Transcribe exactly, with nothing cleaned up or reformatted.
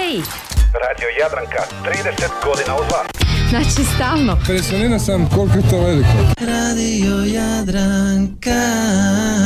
Koji? Radio Jadranka, trideset godina uz vas. Znači stalno. Impresioniran sam koliko je to veliko. Radio Jadranka.